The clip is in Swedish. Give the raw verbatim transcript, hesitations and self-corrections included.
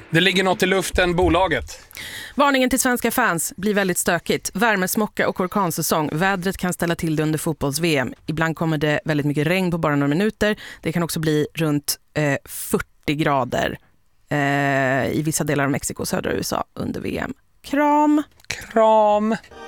Det ligger något i luften, bolaget. Varningen till svenska fans blir väldigt stökigt. Värmesmocka och orkansäsong. Vädret kan ställa till det under fotbolls-V M. Ibland kommer det väldigt mycket regn på bara några minuter. Det kan också bli runt eh, fyrtio grader eh, i vissa delar av Mexiko och södra U S A under V M. Kram! Kram!